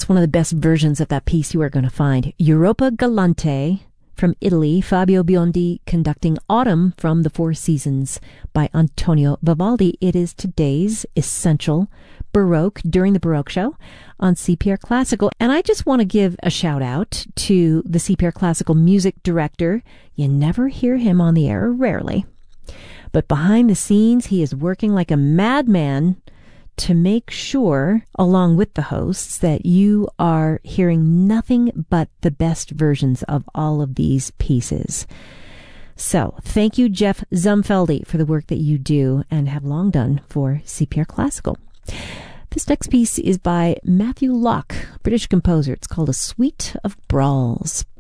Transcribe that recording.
That's one of the best versions of that piece you are going to find. Europa Galante from Italy, Fabio Biondi conducting Autumn from the Four Seasons by Antonio Vivaldi. It is today's essential Baroque during the Baroque Show on CPR Classical. And I just want to give a shout out to the CPR Classical music director. You never hear him on the air, rarely. But behind the scenes, he is working like a madman to make sure, along with the hosts, that you are hearing nothing but the best versions of all of these pieces. So, thank you, Jeff Zumfeldy, for the work that you do and have long done for CPR Classical. This next piece is by Matthew Locke, British composer. It's called A Suite of Brawls.